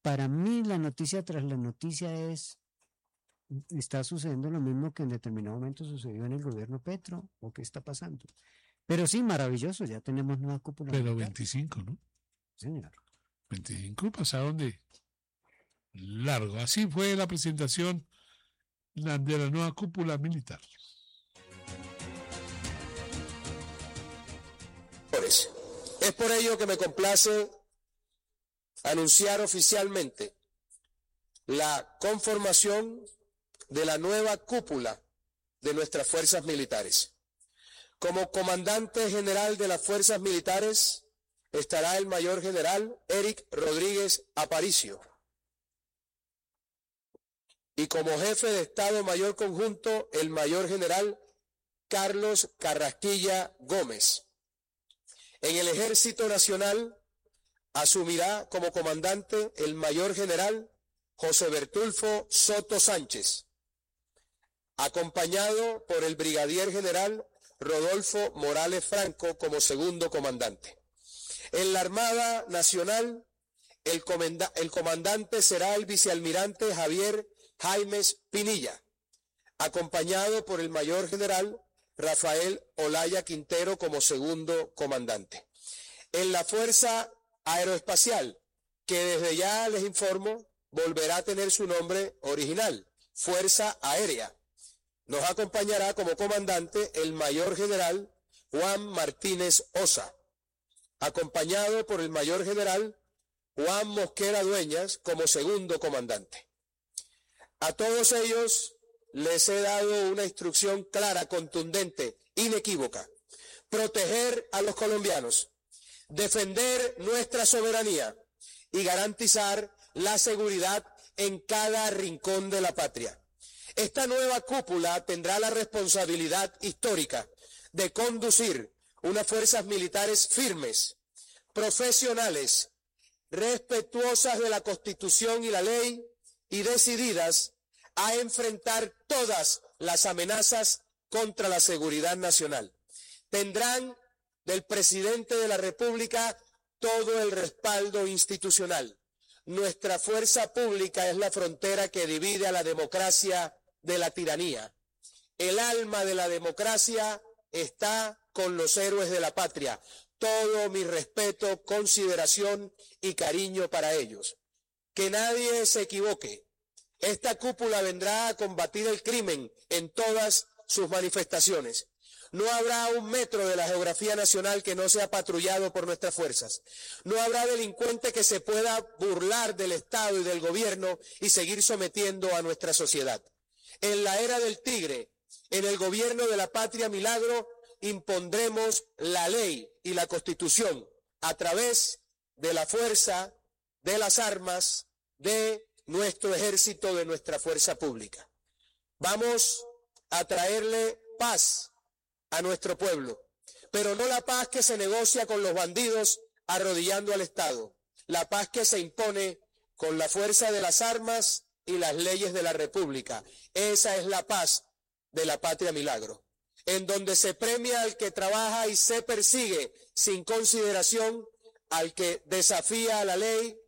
para mí la noticia tras la noticia está sucediendo lo mismo que en determinado momento sucedió en el gobierno Petro, o qué está pasando. Pero sí, maravilloso, ya tenemos nueva cúpula Pero militar. 25, ¿no? Señor. 25 pasaron de largo. Así fue la presentación de la nueva cúpula militar. Es por ello que me complace anunciar oficialmente la conformación de la nueva cúpula de nuestras fuerzas militares. Como comandante general de las fuerzas militares estará el mayor general Eric Rodríguez Aparicio. Y como jefe de Estado Mayor Conjunto, el mayor general Carlos Carrasquilla Gómez. En el Ejército Nacional asumirá como comandante el mayor general José Bertulfo Soto Sánchez, acompañado por el brigadier general Rodolfo Morales Franco como segundo comandante. En la Armada Nacional, el comandante será el vicealmirante Javier Jaimes Pinilla, acompañado por el mayor general Rafael Olaya Quintero como segundo comandante. En la Fuerza Aeroespacial, que desde ya les informo, volverá a tener su nombre original, Fuerza Aérea. Nos acompañará como comandante el mayor general Juan Martínez Osa, acompañado por el mayor general Juan Mosquera Dueñas como segundo comandante. A todos ellos les he dado una instrucción clara, contundente, inequívoca: proteger a los colombianos, defender nuestra soberanía y garantizar la seguridad en cada rincón de la patria. Esta nueva cúpula tendrá la responsabilidad histórica de conducir unas fuerzas militares firmes, profesionales, respetuosas de la Constitución y la ley y decididas a enfrentar todas las amenazas contra la seguridad nacional. Tendrán del presidente de la República todo el respaldo institucional. Nuestra fuerza pública es la frontera que divide a la democracia de la tiranía. El alma de la democracia está con los héroes de la patria. Todo mi respeto, consideración y cariño para ellos. Que nadie se equivoque. Esta cúpula vendrá a combatir el crimen en todas sus manifestaciones. No habrá un metro de la geografía nacional que no sea patrullado por nuestras fuerzas. No habrá delincuente que se pueda burlar del Estado y del gobierno y seguir sometiendo a nuestra sociedad. En la era del tigre, en el gobierno de la Patria Milagro, impondremos la ley y la Constitución a través de la fuerza, de las armas, de nuestro ejército, de nuestra fuerza pública. Vamos a traerle paz a nuestro pueblo, pero no la paz que se negocia con los bandidos arrodillando al Estado, la paz que se impone con la fuerza de las armas y las leyes de la República. Esa es la paz de la Patria Milagro, en donde se premia al que trabaja y se persigue sin consideración al que desafía a la ley